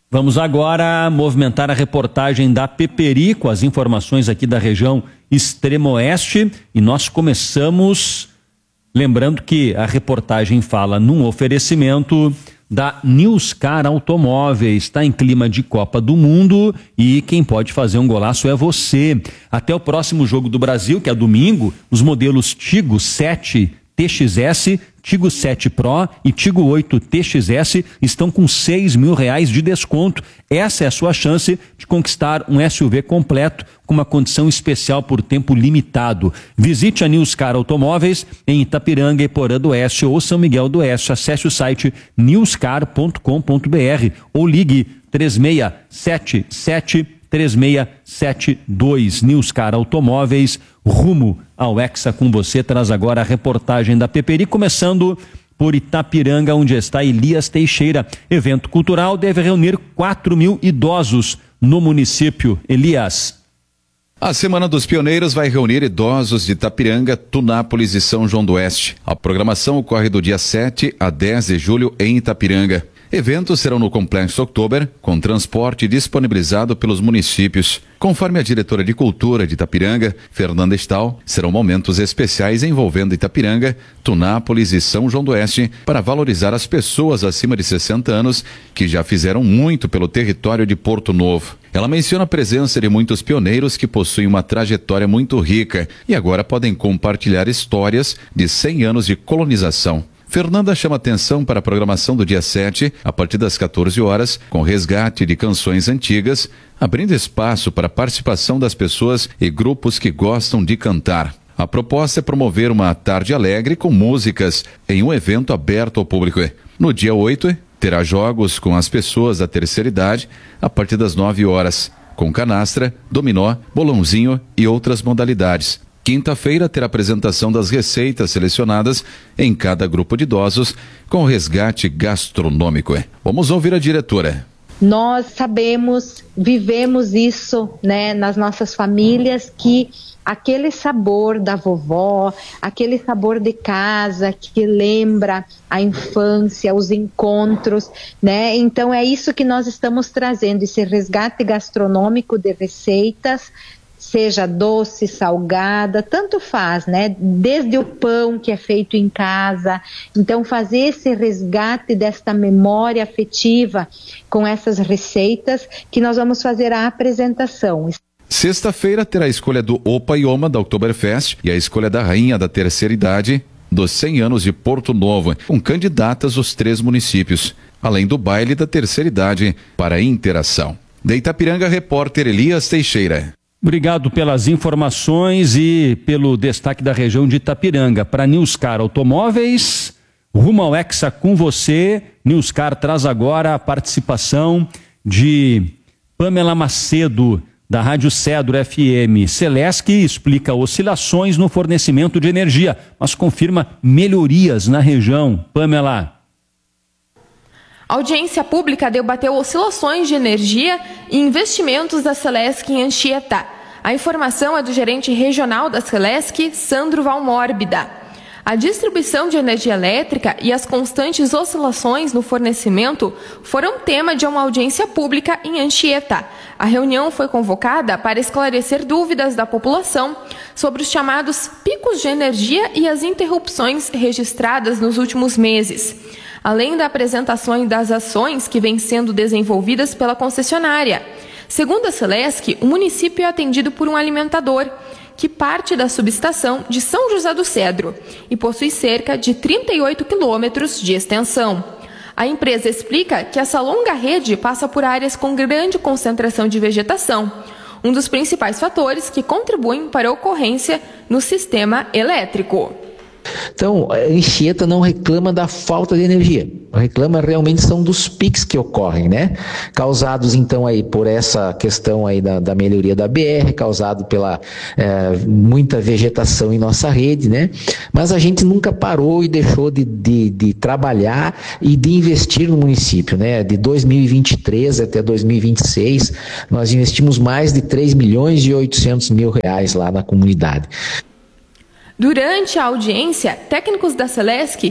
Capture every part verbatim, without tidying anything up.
Vamos agora movimentar a reportagem da Peperi com as informações aqui da região Extremo-Oeste e nós começamos lembrando que a reportagem fala num oferecimento da Newscar Automóveis. Está em clima de Copa do Mundo e quem pode fazer um golaço é você. Até o próximo Jogo do Brasil, que é domingo, os modelos Tigo sete T X S, Tigo sete Pro e Tigo oito T X S estão com seis mil reais de desconto. Essa é a sua chance de conquistar um S U V completo com uma condição especial por tempo limitado. Visite a Newscar Automóveis em Itapiranga, Iporã do Oeste ou São Miguel do Oeste. Acesse o site newscar ponto com ponto b r ou ligue três seis sete sete três seis sete dois. Newscar Automóveis, rumo ao Hexa com você. Traz agora a reportagem da Peperi, começando por Itapiranga, onde está Elias Teixeira. Evento cultural deve reunir quatro mil idosos no município. Elias. A Semana dos Pioneiros vai reunir idosos de Itapiranga, Tunápolis e São João do Oeste. A programação ocorre do dia sete a dez de julho em Itapiranga. Eventos serão no Complexo Oktober, com transporte disponibilizado pelos municípios. Conforme a diretora de Cultura de Itapiranga, Fernanda Stahl, serão momentos especiais envolvendo Itapiranga, Tunápolis e São João do Oeste para valorizar as pessoas acima de sessenta anos que já fizeram muito pelo território de Porto Novo. Ela menciona a presença de muitos pioneiros que possuem uma trajetória muito rica e agora podem compartilhar histórias de cem anos de colonização. Fernanda chama atenção para a programação do dia sete, a partir das quatorze horas, com resgate de canções antigas, abrindo espaço para a participação das pessoas e grupos que gostam de cantar. A proposta é promover uma tarde alegre com músicas em um evento aberto ao público. No dia oito, terá jogos com as pessoas da terceira idade, a partir das nove horas, com canastra, dominó, bolãozinho e outras modalidades. Quinta-feira terá apresentação das receitas selecionadas em cada grupo de idosos com resgate gastronômico. Vamos ouvir a diretora. Nós sabemos, vivemos isso, né, nas nossas famílias, que aquele sabor da vovó, aquele sabor de casa que lembra a infância, os encontros, né? Então é isso que nós estamos trazendo, esse resgate gastronômico de receitas, seja doce, salgada, tanto faz, né? Desde o pão que é feito em casa. Então, fazer esse resgate desta memória afetiva com essas receitas que nós vamos fazer a apresentação. Sexta-feira terá a escolha do Opa e Oma da Oktoberfest e a escolha da Rainha da Terceira Idade dos cem anos de Porto Novo, com candidatas dos três municípios, além do baile da Terceira Idade para a interação. De Itapiranga, repórter Elias Teixeira. Obrigado pelas informações e pelo destaque da região de Itapiranga. Para Newscar Automóveis, rumo ao Hexa com você. Newscar traz agora a participação de Pamela Macedo, da Rádio Cedro F M. Celesc explica oscilações no fornecimento de energia, mas confirma melhorias na região. Pamela. A audiência pública debateu oscilações de energia e investimentos da Celesc em Anchieta. A informação é do gerente regional da Celesc, Sandro Valmórbida. A distribuição de energia elétrica e as constantes oscilações no fornecimento foram tema de uma audiência pública em Anchieta. A reunião foi convocada para esclarecer dúvidas da população sobre os chamados picos de energia e as interrupções registradas nos últimos meses, além da apresentação das ações que vêm sendo desenvolvidas pela concessionária. Segundo a Celesc, o município é atendido por um alimentador, que parte da subestação de São José do Cedro e possui cerca de trinta e oito quilômetros de extensão. A empresa explica que essa longa rede passa por áreas com grande concentração de vegetação, um dos principais fatores que contribuem para a ocorrência no sistema elétrico. Então, a Anchieta não reclama da falta de energia, reclama realmente são dos piques que ocorrem, né? Causados então aí por essa questão aí da, da melhoria da B R, causado pela é, muita vegetação em nossa rede, né? Mas a gente nunca parou e deixou de, de, de trabalhar e de investir no município, né? De dois mil e vinte e três até dois mil e vinte e seis, nós investimos mais de três milhões e oitocentos mil reais lá na comunidade. Durante a audiência, técnicos da Celesc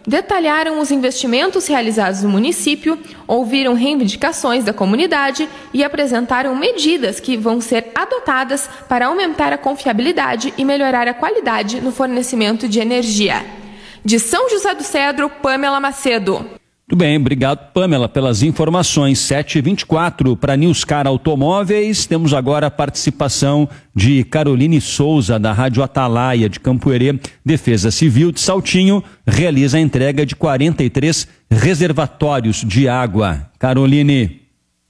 detalharam os investimentos realizados no município, ouviram reivindicações da comunidade e apresentaram medidas que vão ser adotadas para aumentar a confiabilidade e melhorar a qualidade no fornecimento de energia. De São José do Cedro, Pamela Macedo. Muito bem, obrigado, Pamela, pelas informações. sete e vinte e quatro para Newscar Automóveis. Temos agora a participação de Caroline Souza, da Rádio Atalaia de Campo Herê. Defesa Civil de Saltinho realiza a entrega de quarenta e três reservatórios de água. Caroline.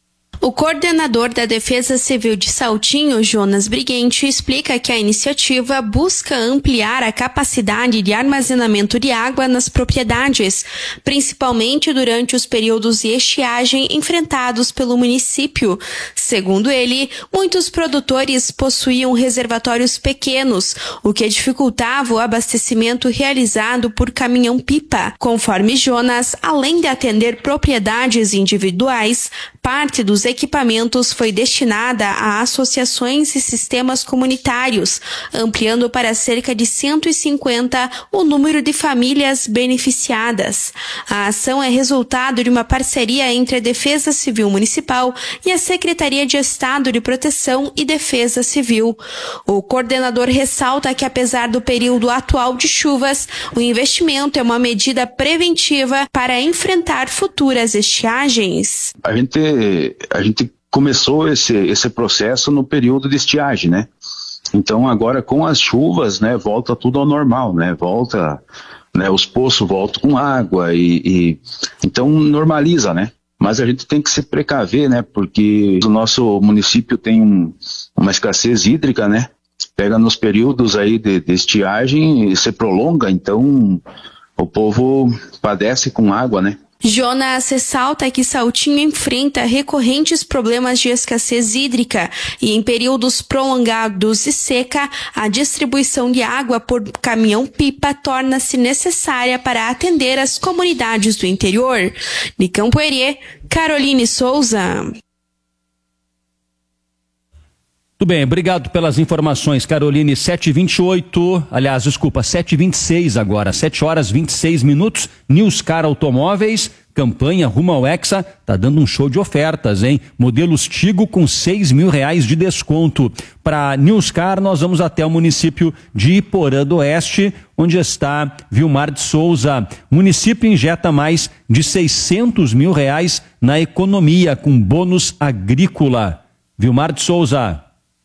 O coordenador da Defesa Civil de Saltinho, Jonas Briguente, explica que a iniciativa busca ampliar a capacidade de armazenamento de água nas propriedades, principalmente durante os períodos de estiagem enfrentados pelo município. Segundo ele, muitos produtores possuíam reservatórios pequenos, o que dificultava o abastecimento realizado por caminhão-pipa. Conforme Jonas, além de atender propriedades individuais, parte dos equipamentos foi destinada a associações e sistemas comunitários, ampliando para cerca de cento e cinquenta o número de famílias beneficiadas. A ação é resultado de uma parceria entre a Defesa Civil Municipal e a Secretaria de Estado de Proteção e Defesa Civil. O coordenador ressalta que, apesar do período atual de chuvas, o investimento é uma medida preventiva para enfrentar futuras estiagens. A gente, a gente começou esse, esse processo no período de estiagem, né? Então agora com as chuvas, né, volta tudo ao normal, né? Volta, né, os poços voltam com água e, e então normaliza, né? Mas a gente tem que se precaver, né? Porque o nosso município tem um, uma escassez hídrica, né? Pega nos períodos aí de, de estiagem e se prolonga, então o povo padece com água, né? Jonas ressalta que Saltinho enfrenta recorrentes problemas de escassez hídrica e, em períodos prolongados de seca, a distribuição de água por caminhão-pipa torna-se necessária para atender as comunidades do interior. De Campo Herê, Caroline Souza. Muito bem, obrigado pelas informações, Caroline. sete e vinte e oito, aliás, desculpa, sete e vinte e seis agora, sete horas e vinte e seis minutos, Newscar Automóveis, campanha rumo ao Hexa, tá dando um show de ofertas, hein? Modelos Tigo com seis mil reais de desconto. Para Newscar, nós vamos até o município de Iporã do Oeste, onde está Vilmar de Souza. O município injeta mais de seiscentos mil reais na economia com bônus agrícola. Vilmar de Souza.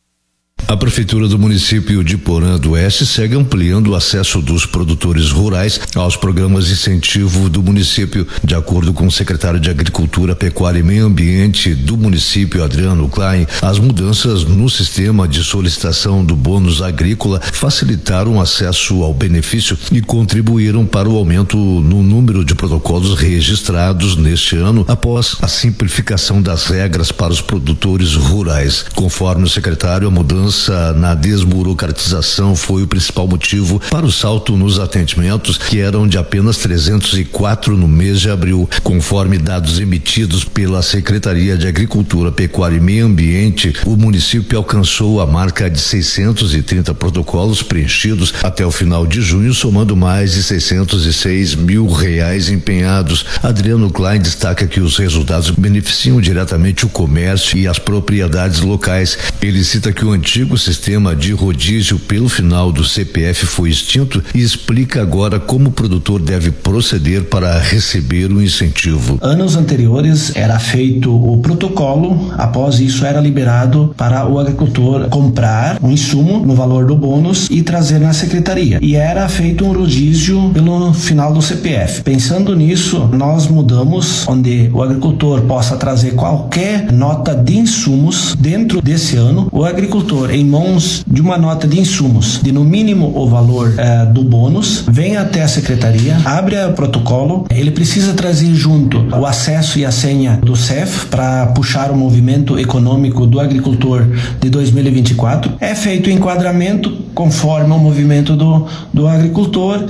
A Prefeitura do município de Iporã do Oeste segue ampliando o acesso dos produtores rurais aos programas de incentivo do município. De acordo com o secretário de Agricultura, Pecuária e Meio Ambiente do município, Adriano Klein, as mudanças no sistema de solicitação do bônus agrícola facilitaram o acesso ao benefício e contribuíram para o aumento no número de protocolos registrados neste ano após a simplificação das regras para os produtores rurais. Conforme o secretário, a mudança na desburocratização foi o principal motivo para o salto nos atendimentos, que eram de apenas trezentos e quatro no mês de abril. Conforme dados emitidos pela Secretaria de Agricultura, Pecuária e Meio Ambiente, o município alcançou a marca de seiscentos e trinta protocolos preenchidos até o final de junho, somando mais de seiscentos e seis mil reais empenhados. Adriano Klein destaca que os resultados beneficiam diretamente o comércio e as propriedades locais. Ele cita que o antigo O sistema de rodízio pelo final do C P F foi extinto e explica agora como o produtor deve proceder para receber o incentivo. Anos anteriores era feito o protocolo, após isso era liberado para o agricultor comprar um insumo no valor do bônus e trazer na secretaria. E era feito um rodízio pelo final do C P F. Pensando nisso, nós mudamos onde o agricultor possa trazer qualquer nota de insumos dentro desse ano. O agricultor, em mãos de uma nota de insumos de no mínimo o valor eh, do bônus, vem até a secretaria, abre o protocolo, ele precisa trazer junto o acesso e a senha do C E F para puxar o movimento econômico do agricultor de dois mil e vinte e quatro, é feito o enquadramento conforme o movimento do, do agricultor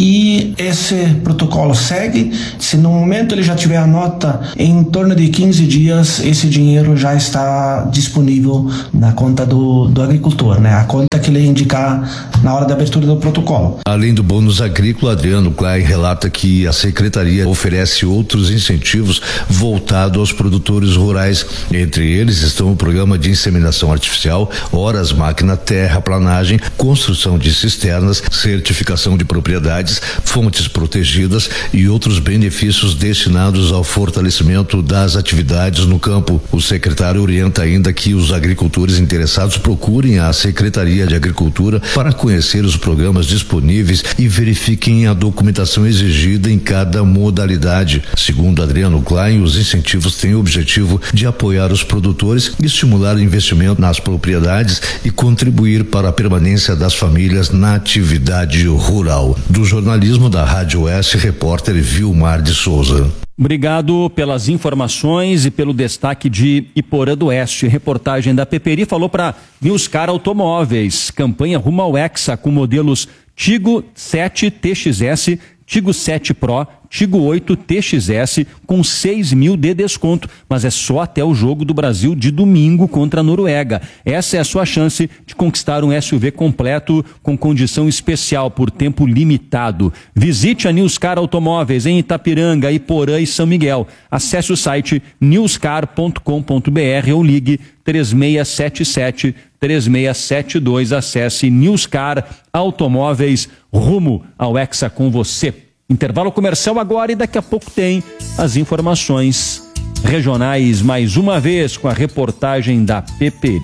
e esse protocolo segue. Se no momento ele já tiver a nota, em torno de quinze dias esse dinheiro já está disponível na conta do do, do agricultor, né? A conta que ele indicar na hora da abertura do protocolo. Além do bônus agrícola, Adriano Klein relata que a Secretaria oferece outros incentivos voltados aos produtores rurais. Entre eles estão o programa de inseminação artificial, horas máquina, terraplanagem, construção de cisternas, certificação de propriedades, fontes protegidas e outros benefícios destinados ao fortalecimento das atividades no campo. O secretário orienta ainda que os agricultores interessados procurem a Secretaria de Agricultura para conhecer os programas disponíveis e verifiquem a documentação exigida em cada modalidade. Segundo Adriano Klein, os incentivos têm o objetivo de apoiar os produtores, estimular o investimento nas propriedades e contribuir para a permanência das famílias na atividade rural. Do jornalismo da Rádio Oeste, repórter Vilmar de Souza. Obrigado pelas informações e pelo destaque de Iporã do Oeste. Reportagem da Peperi falou para Newscar Automóveis. Campanha rumo ao Hexa com modelos Tigo sete T X S, Tigo sete Pro, Tigo oito T X S com seis mil de desconto, mas é só até o jogo do Brasil de domingo contra a Noruega. Essa é a sua chance de conquistar um S U V completo com condição especial por tempo limitado. Visite a Newscar Automóveis em Itapiranga, Iporã e São Miguel. Acesse o site newscar ponto com ponto b r ou ligue três seis sete sete, três seis sete dois. Acesse Newscar Automóveis, rumo ao Hexa com você. Intervalo comercial agora e daqui a pouco tem as informações regionais mais uma vez com a reportagem da Peperi.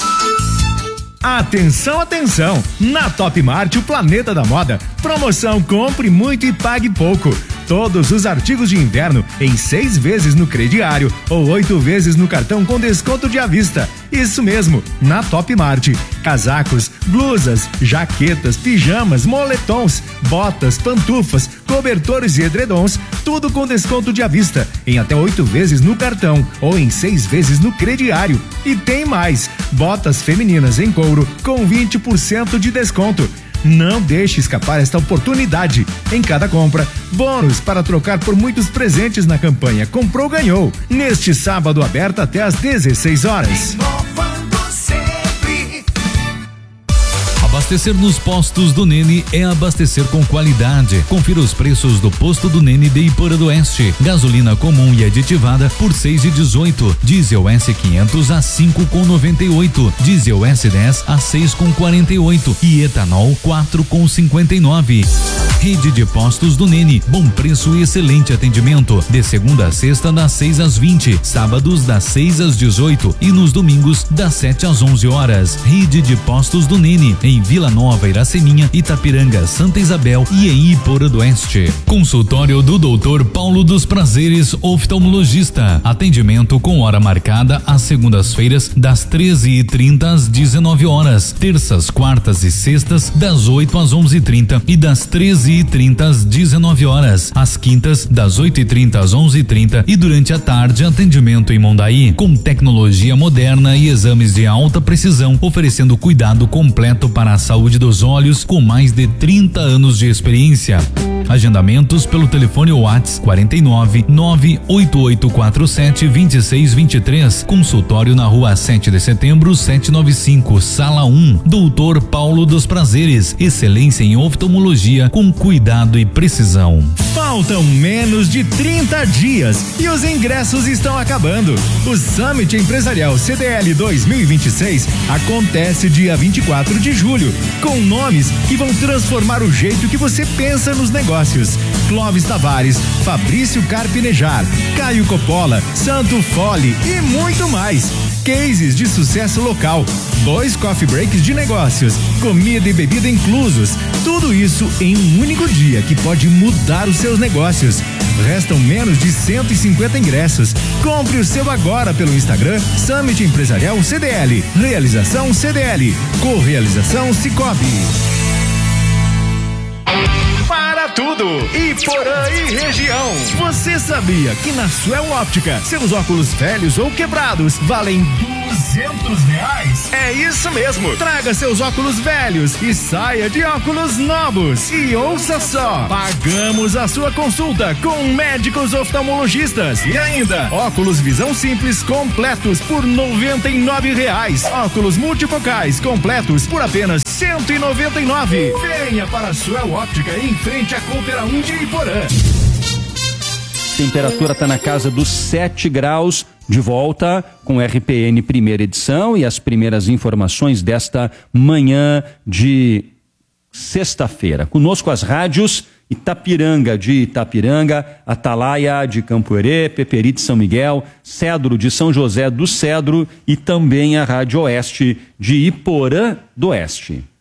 Atenção, atenção! Na Top Mart, o planeta da moda. Promoção compre muito e pague pouco. Todos os artigos de inverno em seis vezes no crediário ou oito vezes no cartão com desconto de à vista. Isso mesmo, na Top Mart. Casacos, blusas, jaquetas, pijamas, moletons, botas, pantufas, cobertores e edredons, tudo com desconto de à vista, em até oito vezes no cartão ou em seis vezes no crediário. E tem mais, botas femininas em couro com vinte por cento de desconto. Não deixe escapar esta oportunidade. Em cada compra, bônus para trocar por muitos presentes na campanha Comprou, Ganhou. Neste sábado aberto até às dezesseis horas. Abastecer nos postos do Nene é abastecer com qualidade. Confira os preços do posto do Nene de Iporã do Oeste. Gasolina comum e aditivada por seis e dezoito. Diesel S quinhentos a cinco com noventa e oito. Diesel S dez a seis com quarenta e oito. E etanol quatro com cinquenta e nove. Rede de postos do Nene. Bom preço e excelente atendimento. De segunda a sexta das seis às vinte. Sábados das seis às dezoito e nos domingos das sete às onze horas. Rede de postos do Nene em Vila Nova, Iraceminha, Itapiranga, Santa Isabel e em Iporã do Oeste. Consultório do doutor Paulo dos Prazeres, oftalmologista. Atendimento com hora marcada às segundas-feiras, das treze e trinta às dezenove horas. Terças, quartas e sextas, das oito às onze e trinta e das treze e trinta às dezenove horas. Às quintas, das oito e trinta às onze e trinta e durante a tarde, atendimento em Mondaí, com tecnologia moderna e exames de alta precisão, oferecendo cuidado completo para a saúde dos olhos com mais de trinta anos de experiência. Agendamentos pelo telefone WhatsApp quarenta e nove, nove oito oito quatro sete, dois seis dois três. Consultório na rua sete de setembro, setecentos e noventa e cinco, sala um. doutor Paulo dos Prazeres. Excelência em oftalmologia com cuidado e precisão. Faltam menos de trinta dias e os ingressos estão acabando. O Summit Empresarial C D L dois mil e vinte e seis acontece dia vinte e quatro de julho, com nomes que vão transformar o jeito que você pensa nos negócios. Clóvis Tavares, Fabrício Carpinejar, Caio Coppola, Santo Fole e muito mais. Cases de sucesso local, dois coffee breaks de negócios, comida e bebida inclusos. Tudo isso em um único dia que pode mudar os seus negócios. Restam menos de cento e cinquenta ingressos. Compre o seu agora pelo Instagram Summit Empresarial C D L. Realização C D L. Correalização Cicobi. Para tudo, Iporã e região. Você sabia que na Suel Óptica, seus óculos velhos ou quebrados valem duas duzentos reais? É isso mesmo. Traga seus óculos velhos e saia de óculos novos. E ouça só, pagamos a sua consulta com médicos oftalmologistas. E ainda, óculos visão simples completos por noventa e nove reais. Óculos multifocais completos por apenas cento e noventa e nove. Venha para a Suel Óptica em frente à Coopera um de Iporã. Temperatura está na casa dos sete graus, de volta com R P N primeira edição e as primeiras informações desta manhã de sexta-feira. Conosco as rádios Itapiranga de Itapiranga, Atalaia de Campo Herê, Peperi de São Miguel, Cedro de São José do Cedro e também a Rádio Oeste de Iporã do Oeste.